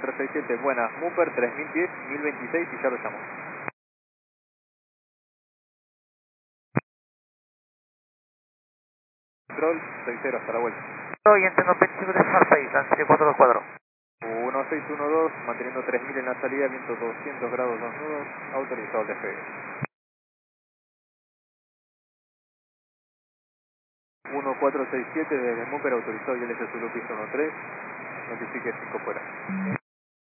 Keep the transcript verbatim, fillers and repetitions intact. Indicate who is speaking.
Speaker 1: tres seis siete, buenas, Mooper tres mil diez, mil veintiséis y ya lo llamo. Control seis cero, hasta la vuelta.
Speaker 2: Hoy entiendo veinticinco de Smart Face, Lancería cuatro dos cuatro.
Speaker 1: uno seis uno dos, manteniendo tres mil en la salida, viento doscientos grados dos nudos, autorizado el despegue. uno cuatro seis siete desde Mooper autorizado y L S Zulu piso uno tres, notifique cinco fuera.